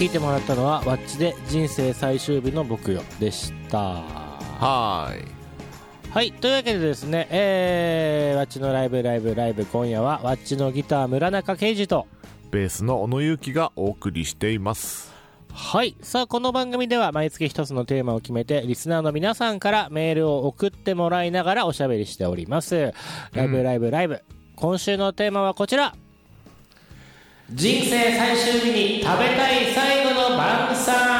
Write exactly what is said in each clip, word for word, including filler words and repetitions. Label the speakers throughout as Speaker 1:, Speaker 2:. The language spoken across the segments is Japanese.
Speaker 1: 聞いてもらったのはワッチで人生最終日の僕よでした。
Speaker 2: はーい
Speaker 1: はい、というわけでですね、えー、ワッチのライブライブライブ、今夜はワッチのギター村中圭司と
Speaker 2: ベースの小野ゆうきがお送りしています。
Speaker 1: はい、さあこの番組では毎月一つのテーマを決めてリスナーの皆さんからメールを送ってもらいながらおしゃべりしております。ライブライブライブ、うん、今週のテーマはこちら、人生最終日に食べたい最後の晩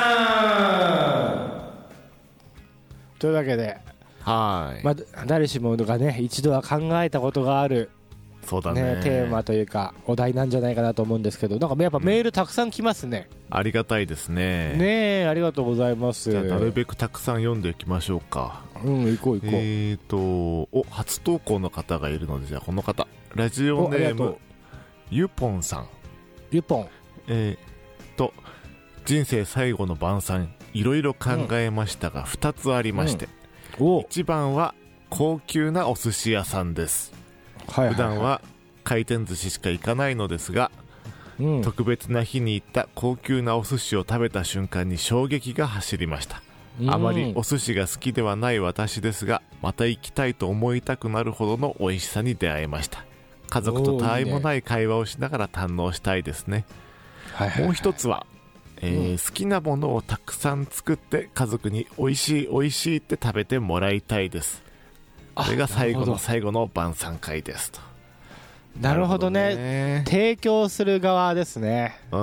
Speaker 1: 餐というわけで、
Speaker 2: はい、
Speaker 1: まあ、誰しもがね一度は考えたことがある、
Speaker 2: そうだね、
Speaker 1: ね、テーマというかお題なんじゃないかなと思うんですけど、なんかやっぱメールたくさん来ますね、
Speaker 2: うん、ありがたいですね。
Speaker 1: ねえ、ありがとうございます。
Speaker 2: じゃあなるべくたくさん読んでいきましょうか。
Speaker 1: うん、行こう行こう。
Speaker 2: えーとお初投稿の方がいるので、じゃあこの方、ラジオネームゆぽんさん。
Speaker 1: ゆぽん、
Speaker 2: えーと人生最後の晩餐、いろいろ考えましたが、うん、ふたつありまして、うん、いちばんは高級なお寿司屋さんです。はいはいはい、普段は回転寿司しか行かないのですが、うん、特別な日に行った高級なお寿司を食べた瞬間に衝撃が走りました。うん、あまりお寿司が好きではない私ですが、また行きたいと思いたくなるほどの美味しさに出会えました。家族とたわいもない会話をしながら堪能したいですね。はいはいはい、もう一つは、えーうん、好きなものをたくさん作って家族に美味しい美味しいって食べてもらいたいです。これが最後の最後の晩餐会ですと。
Speaker 1: なるほどね、ね、提供する側ですね。
Speaker 2: うん、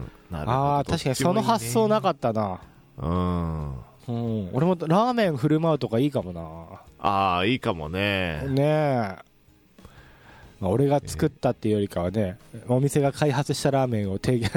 Speaker 2: なるほど。
Speaker 1: ああ、確かにその発想なかったな。うん、うん、俺もラーメン振る舞うとかいいかもな。
Speaker 2: ああ、いいかもね。
Speaker 1: ねえ、まあ、俺が作ったっていうよりかはね、えー、お店が開発したラーメンを提供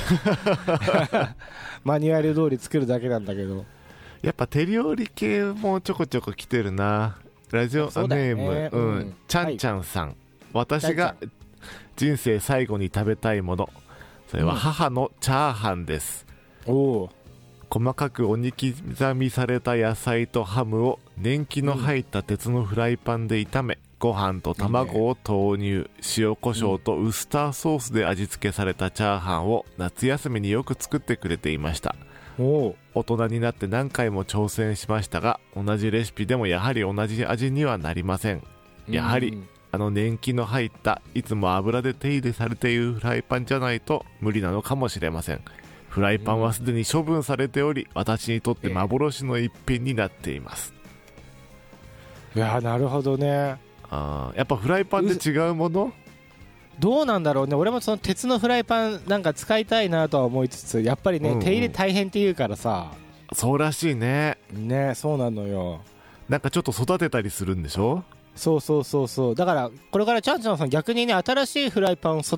Speaker 1: マニュアル通り作るだけなんだけど、
Speaker 2: やっぱ手料理系もちょこちょこ来てるな。ラジオネーム、ね、うんうん、ちゃんちゃんさん、はい、私が人生最後に食べたいもの、それは母のチャーハンです。うん、お細かくおに刻みされた野菜とハムを年季の入った鉄のフライパンで炒め、ご飯と卵を投入、塩コショウとウスターソースで味付けされたチャーハンを夏休みによく作ってくれていました。お大人になって何回も挑戦しましたが、同じレシピでもやはり同じ味にはなりません。やはりあの年季の入ったいつも油で手入れされているフライパンじゃないと無理なのかもしれません。フライパンはすでに処分されており、私にとって幻の一品になっています。
Speaker 1: いや、なるほどね。
Speaker 2: あ、やっぱフライパンで違うもの
Speaker 1: どうなんだろうね。俺もその鉄のフライパンなんか使いたいなとは思いつつ、やっぱりね、うんうん、手入れ大変って言うからさ。
Speaker 2: そうらしいね。
Speaker 1: ね、そうなのよ。
Speaker 2: なんかちょっと育てたりするんでしょ。
Speaker 1: そうそうそうそう。だからこれからちゃんちゃんさん逆にね、新しいフライパンを育